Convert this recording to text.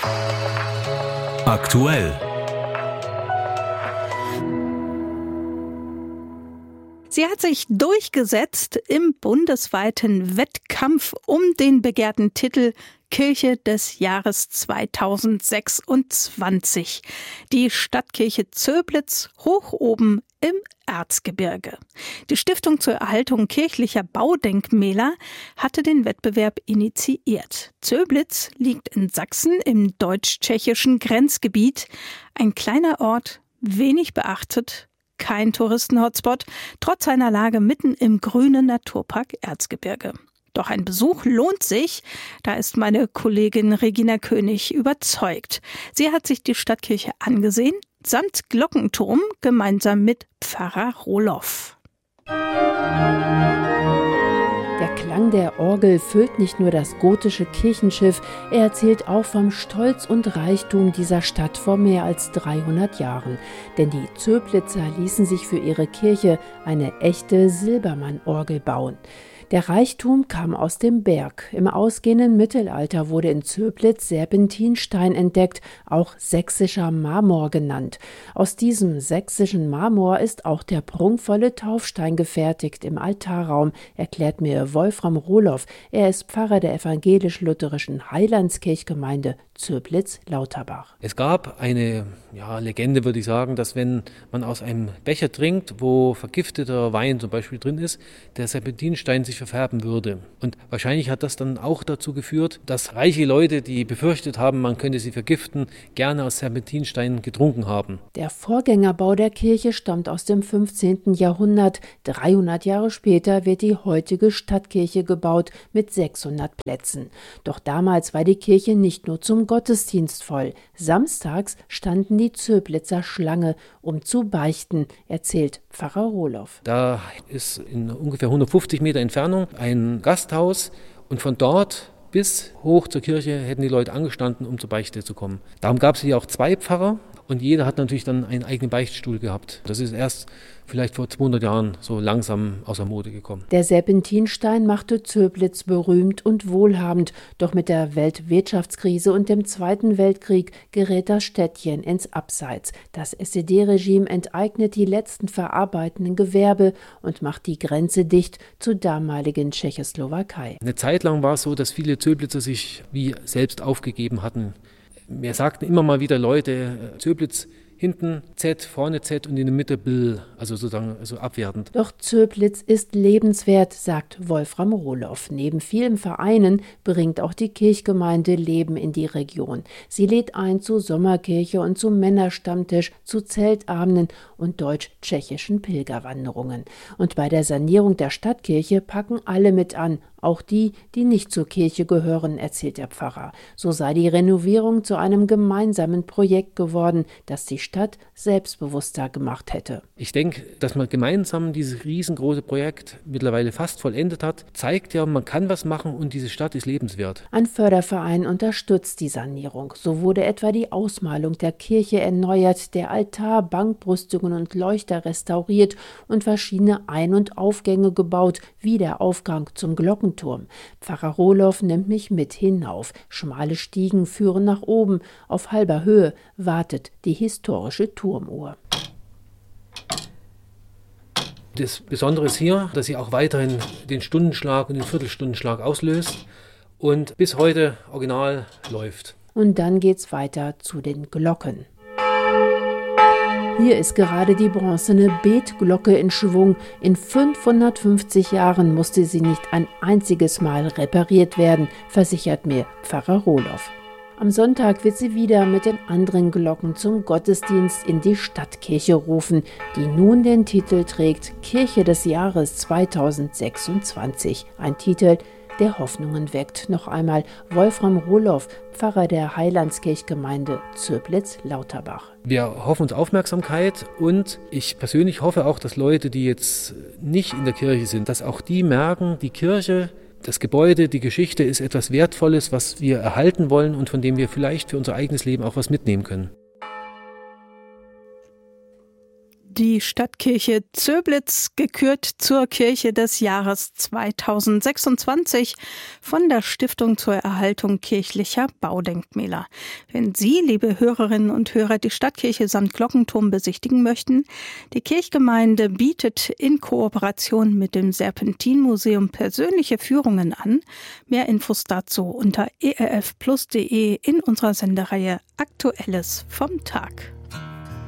Aktuell. Sie hat sich durchgesetzt im bundesweiten Wettkampf um den begehrten Titel Kirche des Jahres 2026. Die Stadtkirche Zöblitz hoch oben im Erzgebirge. Die Stiftung zur Erhaltung kirchlicher Baudenkmäler hatte den Wettbewerb initiiert. Zöblitz liegt in Sachsen im deutsch-tschechischen Grenzgebiet. Ein kleiner Ort, wenig beachtet, kein Touristen-Hotspot, trotz seiner Lage mitten im grünen Naturpark Erzgebirge. Doch ein Besuch lohnt sich, da ist meine Kollegin Regina König überzeugt. Sie hat sich die Stadtkirche angesehen, samt Glockenturm, gemeinsam mit Pfarrer Rohloff. Der Klang der Orgel füllt nicht nur das gotische Kirchenschiff, er erzählt auch vom Stolz und Reichtum dieser Stadt vor mehr als 300 Jahren. Denn die Zöblitzer ließen sich für ihre Kirche eine echte Silbermann-Orgel bauen. Der Reichtum kam aus dem Berg. Im ausgehenden Mittelalter wurde in Zöblitz Serpentinstein entdeckt, auch sächsischer Marmor genannt. Aus diesem sächsischen Marmor ist auch der prunkvolle Taufstein gefertigt im Altarraum, erklärt mir Wolfram Rohloff. Er ist Pfarrer der evangelisch-lutherischen Heilandskirchgemeinde Zöblitz-Lauterbach. Es gab eine Legende, würde ich sagen, dass wenn man aus einem Becher trinkt, wo vergifteter Wein zum Beispiel drin ist, der Serpentinstein sich verfärben würde. Und wahrscheinlich hat das dann auch dazu geführt, dass reiche Leute, die befürchtet haben, man könnte sie vergiften, gerne aus Serpentinstein getrunken haben. Der Vorgängerbau der Kirche stammt aus dem 15. Jahrhundert. 300 Jahre später wird die heutige Stadtkirche gebaut mit 600 Plätzen. Doch damals war die Kirche nicht nur zum Gottesdienst voll. Samstags standen die Zöblitzer Schlange, um zu beichten, erzählt Pfarrer Rohloff. Da ist in ungefähr 150 Meter Entfernung ein Gasthaus und von dort bis hoch zur Kirche hätten die Leute angestanden, um zur Beichte zu kommen. Darum gab es hier auch 2 Pfarrer und jeder hat natürlich dann einen eigenen Beichtstuhl gehabt. Das ist erst vielleicht vor 200 Jahren so langsam außer Mode gekommen. Der Serpentinstein machte Zöblitz berühmt und wohlhabend. Doch mit der Weltwirtschaftskrise und dem Zweiten Weltkrieg gerät das Städtchen ins Abseits. Das SED-Regime enteignet die letzten verarbeitenden Gewerbe und macht die Grenze dicht zur damaligen Tschechoslowakei. Eine Zeit lang war es so, dass viele Zöblitzer sich wie selbst aufgegeben hatten. Mir sagten immer mal wieder Leute, Zöblitz hinten Z, vorne Z und in der Mitte Bill, also sozusagen abwertend. Doch Zöblitz ist lebenswert, sagt Wolfram Rohloff. Neben vielen Vereinen bringt auch die Kirchgemeinde Leben in die Region. Sie lädt ein zu Sommerkirche und zum Männerstammtisch, zu Zeltabenden und deutsch-tschechischen Pilgerwanderungen. Und bei der Sanierung der Stadtkirche packen alle mit an, auch die, die nicht zur Kirche gehören, erzählt der Pfarrer. So sei die Renovierung zu einem gemeinsamen Projekt geworden, das die Stadt selbstbewusster gemacht hätte. Ich denke, dass man gemeinsam dieses riesengroße Projekt mittlerweile fast vollendet hat, zeigt ja, man kann was machen und diese Stadt ist lebenswert. Ein Förderverein unterstützt die Sanierung. So wurde etwa die Ausmalung der Kirche erneuert, der Altar, Bankbrüstungen und Leuchter restauriert und verschiedene Ein- und Aufgänge gebaut, wie der Aufgang zum Glockenturm. Pfarrer Rohloff nimmt mich mit hinauf. Schmale Stiegen führen nach oben. Auf halber Höhe wartet die historische Turmuhr. Das Besondere ist hier, dass sie auch weiterhin den Stundenschlag und den Viertelstundenschlag auslöst und bis heute original läuft. Und dann geht's weiter zu den Glocken. Hier ist gerade die bronzene Betglocke in Schwung. In 550 Jahren musste sie nicht ein einziges Mal repariert werden, versichert mir Pfarrer Rohloff. Am Sonntag wird sie wieder mit den anderen Glocken zum Gottesdienst in die Stadtkirche rufen, die nun den Titel trägt Kirche des Jahres 2026. Ein Titel, der Hoffnungen weckt. Noch einmal Wolfram Rohloff, Pfarrer der Heilandskirchgemeinde Zöblitz-Lauterbach. Wir hoffen uns Aufmerksamkeit und ich persönlich hoffe auch, dass Leute, die jetzt nicht in der Kirche sind, dass auch die merken, die Kirche, das Gebäude, die Geschichte ist etwas Wertvolles, was wir erhalten wollen und von dem wir vielleicht für unser eigenes Leben auch was mitnehmen können. Die Stadtkirche Zöblitz, gekürt zur Kirche des Jahres 2026 von der Stiftung zur Erhaltung kirchlicher Baudenkmäler. Wenn Sie, liebe Hörerinnen und Hörer, die Stadtkirche St. Glockenturm besichtigen möchten, die Kirchgemeinde bietet in Kooperation mit dem Serpentin-Museum persönliche Führungen an. Mehr Infos dazu unter erfplus.de in unserer Sendereihe Aktuelles vom Tag.